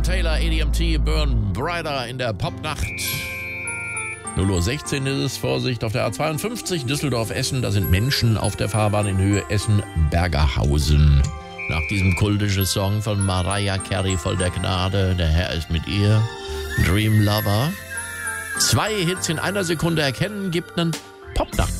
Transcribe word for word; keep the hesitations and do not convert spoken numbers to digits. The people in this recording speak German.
Taylor, A D M T, Burn Brighter in der Popnacht. null Uhr sechzehn ist es, Vorsicht auf der A zweiundfünfzig, Düsseldorf-Essen. Da sind Menschen auf der Fahrbahn in Höhe Essen-Bergerhausen. Nach diesem kultischen Song von Mariah Carey, voll der Gnade, der Herr ist mit ihr, Dream Lover. Zwei Hits in einer Sekunde erkennen, gibt einen Popnacht.